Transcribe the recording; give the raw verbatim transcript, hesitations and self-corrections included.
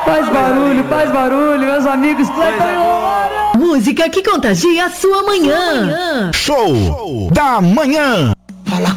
Faz barulho, faz barulho, meus amigos. Música que contagia a sua manhã. Show da manhã.